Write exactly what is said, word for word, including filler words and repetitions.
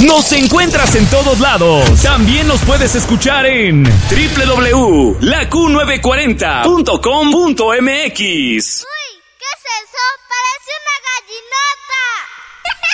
Nos encuentras en todos lados. También nos puedes escuchar en doble u doble u doble u punto la q novecientos cuarenta punto com punto m x. Uy, ¿qué es eso?